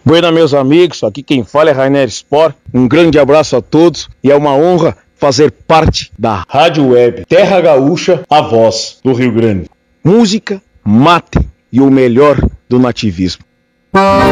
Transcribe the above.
Buena, meus amigos, aqui quem fala é Rainer Spor. Um grande abraço a todos e é uma honra fazer parte da Rádio Web Terra Gaúcha, a voz do Rio Grande. Música, mate e o melhor do nativismo.